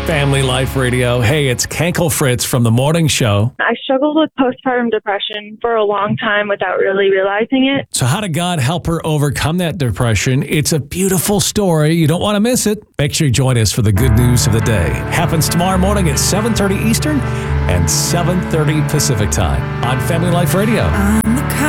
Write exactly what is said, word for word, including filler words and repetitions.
Family Life Radio. Hey, it's Kankel Fritz from The Morning Show. I struggled with postpartum depression for a long time without really realizing it. So how did God help her overcome that depression? It's a beautiful story. You don't want to miss it. Make sure you join us for the good news of the day. Happens tomorrow morning at seven thirty Eastern and seven thirty Pacific Time on Family Life Radio.